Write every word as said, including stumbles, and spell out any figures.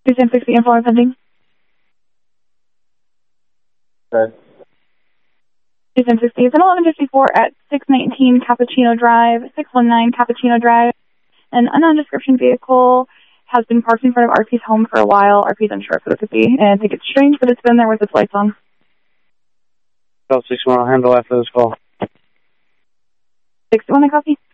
two ten sixty info pending. Okay. two ten sixty is an eleven fifty-four at six nineteen Cappuccino Drive, six one nine Cappuccino Drive. An unknown description vehicle has been parked in front of R P's home for a while. R P's unsure what it could be, and I think it's strange that it's been there with its lights on. six one, I'll handle after this call. six one, I copy.